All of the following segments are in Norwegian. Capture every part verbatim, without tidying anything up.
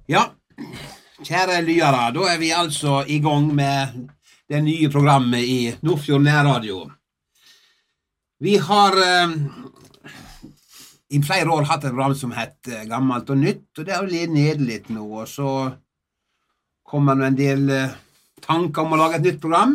Ja, kjære lyere, da er vi altså i gang med det nye programmet i Nordfjord Nærradio. Vi har eh, i flere år hatt et program som heter Gammalt og Nytt, og det har litt ned litt nå, og så kommer det en del eh, tanker om å lage et nytt program.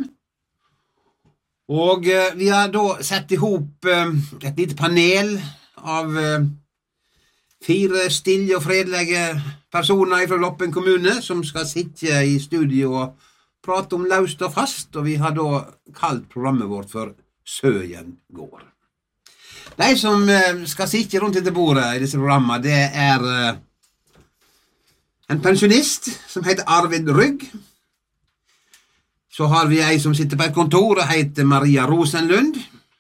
Og eh, vi har da sett ihop eh, et lite panel av eh, fire stille og fredelige personer fra Gloppen kommune som skal sitte i studio og prate om løst og fast, og vi har da kalt programmet vårt for Søyen går. De som eh, skal sitte rundt dette bordet i disse programmet, det er eh, en pensjonist som heter Arvid Rygg. Så har vi ei som sitter på et kontor og heter Maria Rosenlund.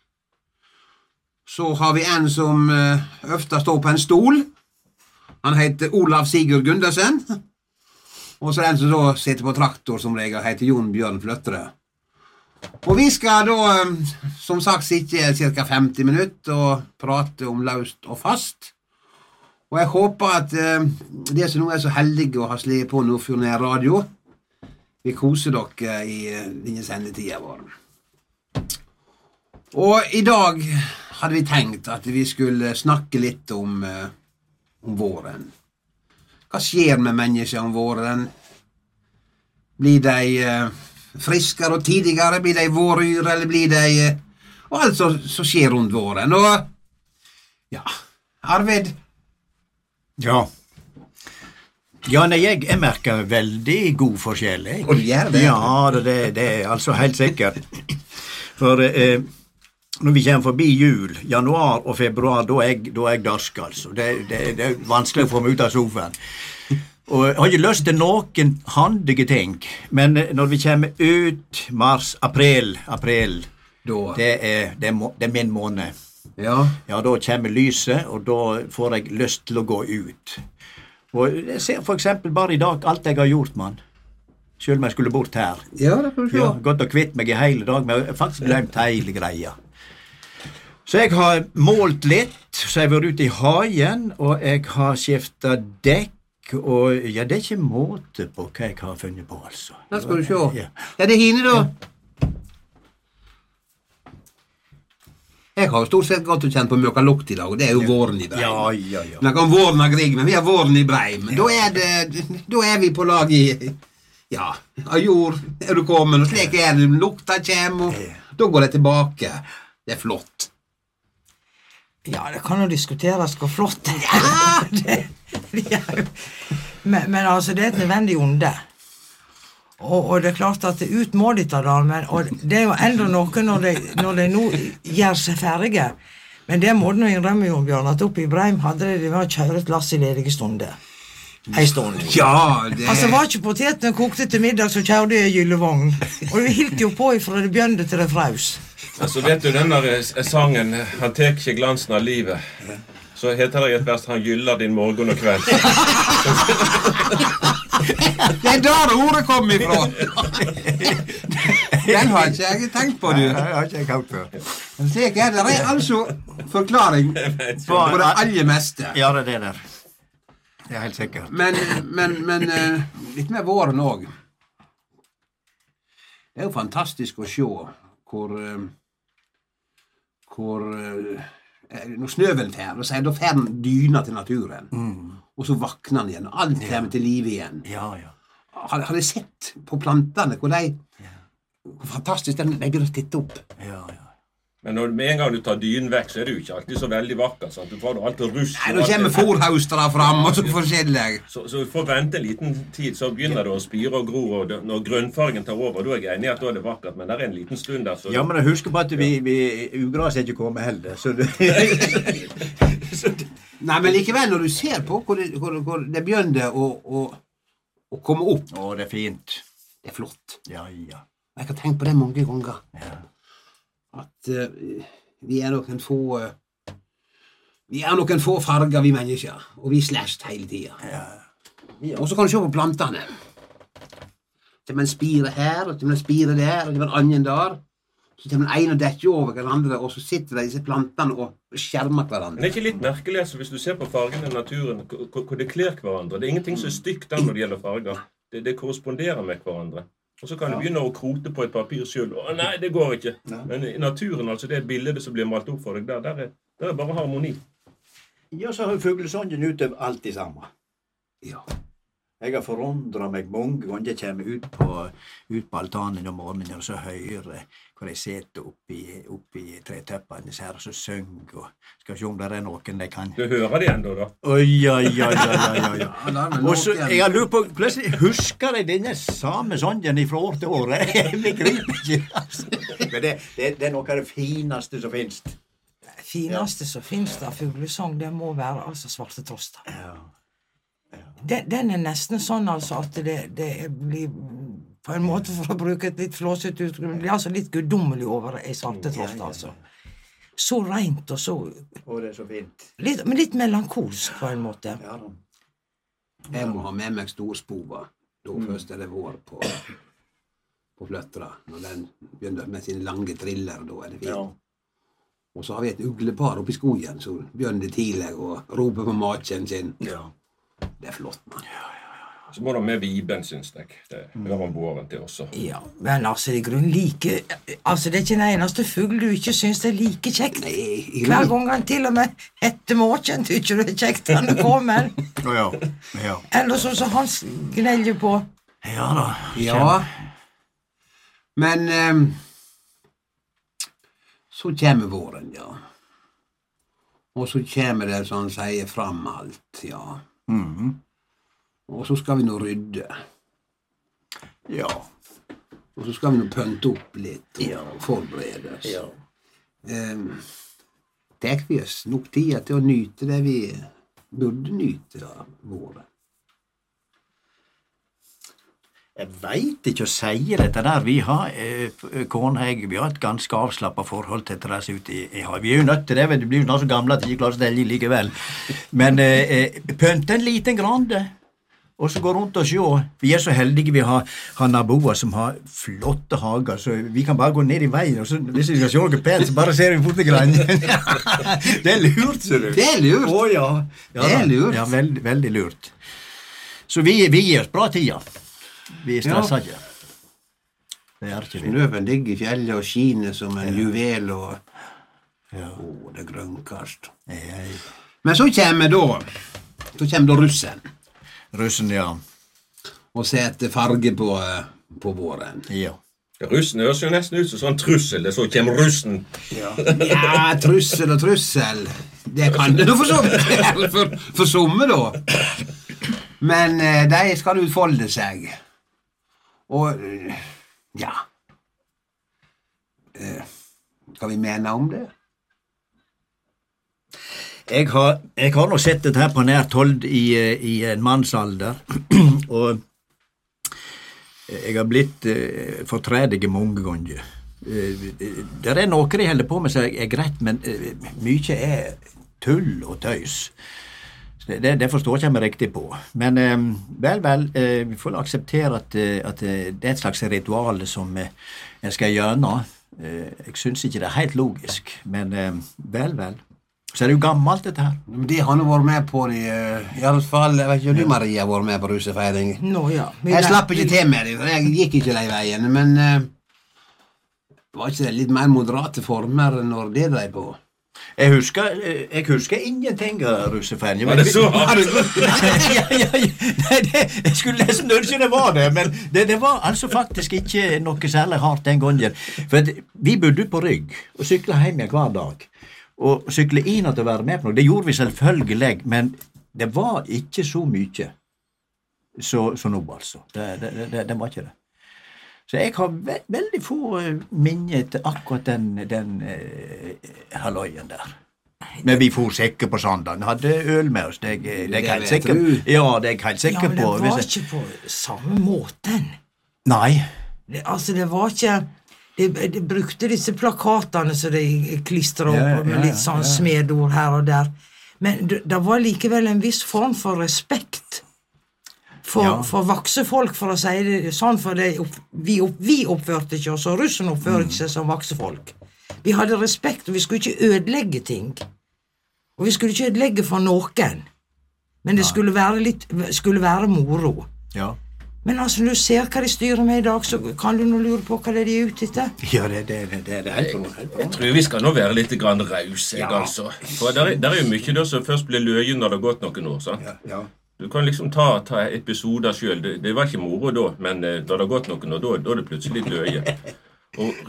Så har vi en som eh, ofte står på en stol. Han heter Olav Sigurd Gundersen. Og så er en som da sitter på traktor som regel, heter Jon Bjørn Fløttere. Og vi skal da, som sagt, sitte i cirka femti minutter og prate om løst og fast. Og jeg håper at uh, det som nå er så heldige å ha slitt på Nordfjord Nærradio, vi koser dere i uh, denne sendetida vår. Og i dag hadde vi tenkt at vi skulle snakke litt om, uh, om våren. Hva skjer med mennesker om våren? Blir de uh, friskere og tidligere? Blir de våryr, eller blir de... Uh, og alt som skjer rundt våren. Og, ja, Arvid? Ja. Ja, nei, jeg, jeg merker veldig god forskjell. Jeg. Og du gjør det? Ja, det, det er altså helt sikkert. For eh, når vi kommer forbi jul, januar og februar, da er jeg, da er jeg darsk, altså. Det, det, det er vanskelig å få meg ut av sofaen. Og jeg har ikke lyst til noen handige ting, men når vi kommer ut mars, april, april, da. Det, er, det, er, det er min måned. Ja. Ja, da kommer lyset, og da får jeg lyst til å gå ut. Og jeg ser for eksempel bare i dag alt jeg har gjort, mann. Selv om jeg skulle bort her. Ja, det kan du se. Ja, gått og kvitt meg i hele dag, men jeg har faktisk glemt hele greia. Så jeg har målt litt, så jeg har vært ute i hagen, og jeg har skiftet dekk, og ja, det er ikke måte på hva jeg har funnet på, altså. Da skal du se. Ja, ja det er hine, da. Jeg har stort sett gått og kjent på møka lukt i dag, og det er jo våren i Breim. Ja, ja, ja. Men kan våren ha Grieg, men vi har våren i Breim. Ja. Da, er det, da er vi på lag i, ja, av jord er du kommet, og slik er det, lukta kommer, og da går det tilbake. Det er flott. Ja, det kan jo diskuteres hvor flott det er. Ja! det, det er jo, men, men altså, det er et nødvendig onde. Og, og det er klart at det ut må de ta det, men og det er jo enda noe når de, når de nå gjør seg ferdige. Men det må du innrømme, Jon Bjørn, at oppe i Breim hadde de med å kjøre et lass i ledige stunder. En stund. Ja, det... Altså, var ikke potetene kokte til middag, så kjørte jeg i gyllevogn. Og det hilt jo på ifra det begynte til det fraus. Altså, vet du, den der sangen, han tek ikke glansen av livet, så heter det i et vers, han gyller din morgen og kveld. Det er der ordet kom ifra. Den har ikke jeg tenkt på, du. Nei, jeg har ikke jeg tenkt på. Men slik er det. Det er altså forklaring på det aller meste. Ja, det er det der. Det er helt sikkert. Men, men, men uh, litt med våren også. Det er jo fantastisk å se hvor, uh, hvor uh, når snøven fer, og så er da fer den dyna til naturen. Mm. Og så vakner den igjen, og alt kommer til liv igjen. Ja, ja. Har, har de sett på plantene, hvor, de, ja. hvor fantastisk de, de begynner å titte opp? Ja, ja. Men når, med en gang du tar dynen vekk, så er det jo ikke alltid så veldig vakker, sant? Du får alltid rusk. Nei, nå kommer forhaustere fram, og så forskjellig. Så, så du får vente en liten tid, så begynner det å spire og gro, og det, når grønnfargen tar over, da er jeg enig i at da er det vakkert, men det er en liten stund der. Så ja, men jeg husker på at vi, vi ugras er ikke kommet heller, så du... så det... Nei, men likevel, når du ser på hvor det, hvor, hvor det begynner å, å, å komme opp. Å, det er fint. Det er flott. Ja, ja. Jeg kan tenke på det mange ganger. Ja. At uh, vi er noen få uh, vi er noen få farger, vi mennesker, og vi slasht hele tiden. Ja. Ja. Og så kan du se på plantene. Det er en spire her, og det er en spire der, og det er en annen der. Så kommer den ene og dekker over den andre, og så sitter de disse plantene og skjermer hverandre. Men det er ikke litt merkelig, altså, hvis du ser på fargene i naturen, hvor det kler hverandre. Det er ingenting som er stygt der når det gjelder farger. Det, det korresponderer med hverandre. Og så kan du begynne å krote på et papir selv. Å nei, det går ikke. Men i naturen, altså det bildet som blir malt opp for deg der, der er, der er bare harmoni. Ja, så har fuglesongen ute alltid sammen. Ja. Jeg har forundret meg mange ganger jeg kommer ut på, ut på altanen om morgenen, og så hører hvor jeg sitter oppi, oppi tretøppene her, og så synger, og skal se om det er noen jeg kan... Du hører det enda da? Oi, oi, oi, oi, oi, oi. Og så, jeg har lurt på, plutselig husker jeg denne samme songen fra år til år. Jeg begriper ikke, altså. Men det, det, det er noe av det fineste som finnes. Det fineste som finnes av fuglesang, det må være altså Svarte Trosta. Ja. Den, den er nesten sånn altså at det, det blir, på en måte for å bruke et litt flåset uttrykk, det blir altså litt guddommelig over ei Svarte Trosta, altså. Så rent og så... Og det er så fint. Litt, men litt melankolsk på en måte. Ja, da. Jeg må ha med meg storspova, da mm. først er det vår på, på Fløttra, når den begynner med sine lange triller, da er det fint. Ja. Og så har vi et uglepar oppi skogen, så begynner det tidlig å rope på maken sin. Ja. Det er flott, man. Ja, ja, ja. Så må du med viben, synes jeg. Det hører om våren til også. Ja, men altså, det er grunn like... Altså, det er ikke den eneste fugl du ikke synes det er like kjekt. Nei, hver gang han til og med etter måken, du ikke det er kjekt han kommer. Ja, ja. Eller så, så han gnelger på. Ja da. Ja. Men... Um, så kommer våren, ja. Og så kommer det, sånn sier, fram alt, ja. Mm-hmm. Og så skal vi nå rydde. Ja. Og så skal vi nå pønte opp litt og ja. forberede oss. Ja. Um, tek vi oss nok tid til å nyte det vi burde nyte av våren. Jeg vet ikke å si dette der. Vi har, eh, Kornheg, vi har et ganske avslappet forhold til det som ute i, i havet. Vi er jo nødt til det, men det blir jo nå så gamle at de ikke klarer å stelle likevel. Men eh, pønte en liten grande, og så gå rundt og se. Vi er så heldige vi har, har naboer som har flotte hager, så vi kan bare gå ned i veien, og så, hvis vi skal se noe pent, så bare ser vi fort i grannen. Det er lurt, ser du. Det er lurt. Å ja. ja. Det er lurt. Ja, veld, veldig lurt. Så vi, vi gir oss bra tida. Vi er stressa ikke. Det er ikke vi. Snøven ligger i fjellet og skiner som en ja. juvel, og... Ja. Å, det er grønnkast. Ja. Men så kommer da... Så kommer da russen. Russen, ja. Og setter farge på, på våren. Ja. Russen høres jo nesten ut som sånn trussel, det så kommer russen. Ja, ja trussel og trussel. Det kan det nå for så vidt for, for somme, da. Men eh, de skal utfolde seg. Og, ja, eh, hva vi mener om det? Jeg har, jeg har nå sett dette her på nært hold i, i en mannsalder, og jeg har blitt eh, fortredige mange ganger. Eh, det er noe de holder på med som er greit, men eh, mye er tull og tøys. Det, det, det forstår ikke jeg meg riktig på. Men eh, vel, vel, eh, vi får akseptere at, at det er et slags ritual som eh, jeg skal gjøre. Eh, jeg synes ikke det er helt logisk, men eh, vel, vel. Så er det jo gammelt, dette her. De har nå vært med på det, i alle fall, jeg vet ikke om du, Maria, har vært med på russefeiring. Nå, ja. Jeg slapp ikke til med det, for jeg gikk ikke de veien, men eh, var ikke det litt mer moderate former når det drev på? Jeg husker, jeg husker ingenting av russefeiring. Var det så? ja, ja, ja. Nei, det, jeg skulle nesten ønske det var det, men det, det var altså faktisk ikke noe særlig hardt den gangen. For vi bodde på Rygg og syklet hjem igjen hver dag. Og sykle inn til å være med på noe, det gjorde vi selvfølgelig, men det var ikke så mye så, så nå, altså. Det, det, det, det var ikke det. Så jeg har ve veldig få minner til akkurat den, den uh, halvøyen der. Men vi får sikker på Sandane, hadde øl med oss, det, det, det er jeg helt sikker på. Ja, det er jeg helt sikker på. Ja, men det var jeg... ikke på samme måten. Nei. Det, altså, det var ikke... De, de brukte disse plakatene som de klistret opp, ja, ja, med litt sånn ja. smedord her og der. Men det, det var likevel en viss form for respekt for, Ja. for vakse folk, for å si det sånn, for det, opp, vi, opp, vi oppførte ikke oss, og russen oppførte ikke seg som vakse folk. Vi hadde respekt, og vi skulle ikke ødelegge ting. Og vi skulle ikke ødelegge for noen. Men det skulle være litt, skulle være moro. Ja, Men altså, når du ser hva de styrer med i dag, så kan du nå lure på hva det er de er ute etter. ja det, det, det, det, det er helt på noe. Helt på Jeg noe. tror vi skal nå være litt grann rause, jeg, Ja. altså. For der, er- der er jo mye da som først blir løye når det har gått noen år, sant? Ja, ja. Du kan liksom ta, ta episoder selv. Det, det var ikke moro da, men eh, når det har gått noen år, da, da er det plutselig løye. Og